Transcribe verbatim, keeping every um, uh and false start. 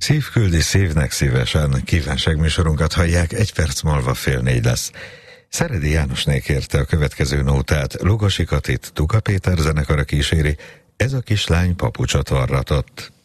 Szív küldi szívnek szívesen, kívánságműsorunkat hallják, egy perc múlva fél négy lesz. Szeredi Jánosné kérte a következő nótát, Lugosi Katit Tuka Péter zenekara kíséri, ez a kislány papucsot varratott.